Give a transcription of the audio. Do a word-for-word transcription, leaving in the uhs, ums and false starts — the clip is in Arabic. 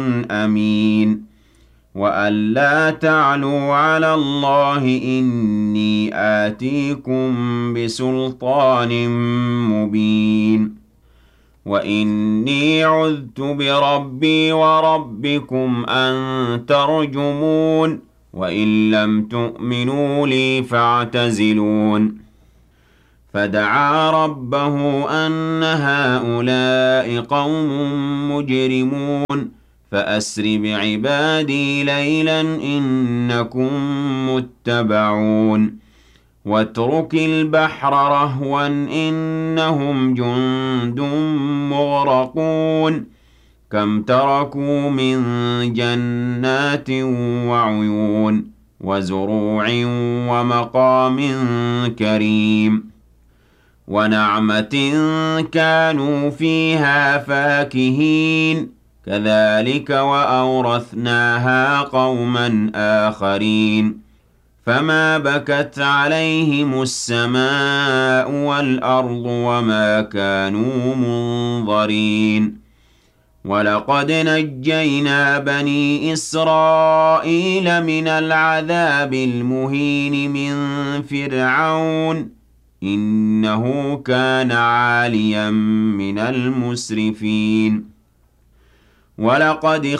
أمين وأن لا تعلوا على الله إني آتيكم بسلطان مبين وإني عذت بربي وربكم أن ترجمون وإن لم تؤمنوا لي فاعتزلون فدعا ربه أن هؤلاء قوم مجرمون فأسر بعبادي ليلا إنكم متبعون واترك البحر رهوا إنهم جند مغرقون كم تركوا من جنات وعيون وزروع ومقام كريم ونعمة كانوا فيها فاكهين كذلك وأورثناها قوما آخرين فما بكت عليهم السماء والأرض وما كانوا منظرين ولقد نجينا بني إسرائيل من العذاب المهين من فرعون إنه كان عاليا من المسرفين ولقد